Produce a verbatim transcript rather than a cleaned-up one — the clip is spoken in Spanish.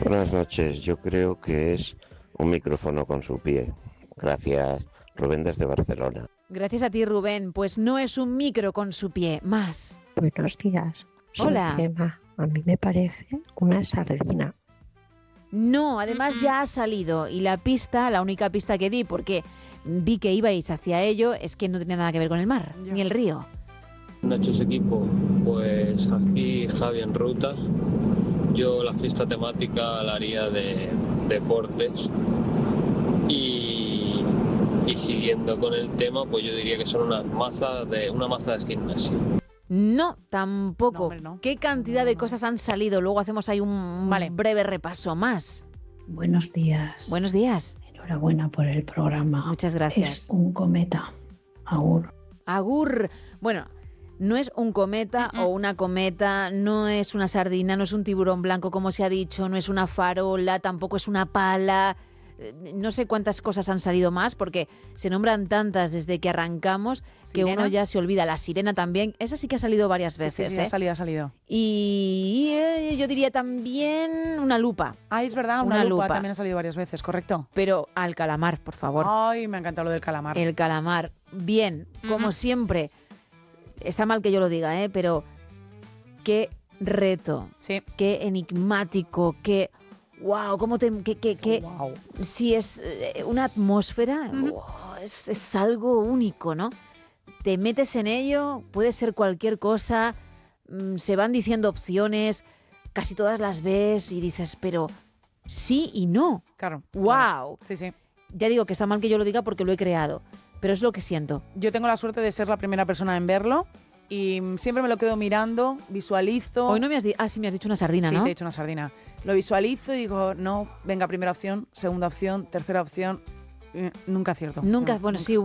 Buenas noches, yo creo que es un micrófono con su pie. Gracias, Rubén desde Barcelona. Gracias a ti, Rubén. Pues no es un micro con su pie, más. Buenos días. Soy Hola. Gemma. A mí me parece una sardina. No, además ya ha salido y la pista, la única pista que di, porque vi que ibais hacia ello, es que no tenía nada que ver con el mar, Ya. ni el río. Noches equipo, pues aquí Javi en ruta. Yo la fiesta temática la haría de deportes y, y siguiendo con el tema, pues yo diría que son unas masas de una masa de gimnasio. No, tampoco. No, hombre, no. ¿Qué cantidad de cosas han salido? Luego hacemos ahí un Vale. breve repaso más. Buenos días. Buenos días. Enhorabuena por el programa. Muchas gracias. Es un cometa. Agur. Agur. Bueno, no es un cometa o una cometa, no es una sardina, no es un tiburón blanco como se ha dicho, no es una farola, tampoco es una pala. Eh, No sé cuántas cosas han salido más porque se nombran tantas desde que arrancamos que ¿Sirena? uno ya se olvida. La sirena también, esa sí que ha salido varias Sí, sí, veces. sí, ¿eh? ha salido, ha salido. Y eh, yo diría también una lupa, Ah, es verdad, una, Una lupa, lupa. también ha salido varias veces, ¿correcto? pero al calamar, por favor. Ay, me ha encantado lo del calamar. El calamar. Bien, como siempre. Está mal que yo lo diga, ¿eh? Pero qué reto, Sí. qué enigmático, qué... ¡Wow! ¿Cómo te...? Qué, qué, qué- Wow. si es eh, una atmósfera, wow, es, es algo único, ¿no? Te metes en ello, puede ser cualquier cosa, mm, se van diciendo opciones, casi todas las ves y dices, pero sí y no. Claro. ¡Wow! claro. Sí, sí. Ya digo que está mal que yo lo diga porque lo he creado, pero es lo que siento. Yo tengo la suerte de ser la primera persona en verlo y siempre me lo quedo mirando, visualizo. Hoy no me has dicho... Ah, sí, me has dicho una sardina, sí, ¿no? te he dicho una sardina. Lo visualizo y digo, no, venga, primera opción, segunda opción, tercera opción. Eh, Nunca acierto. Nunca, No, bueno, nunca. sí,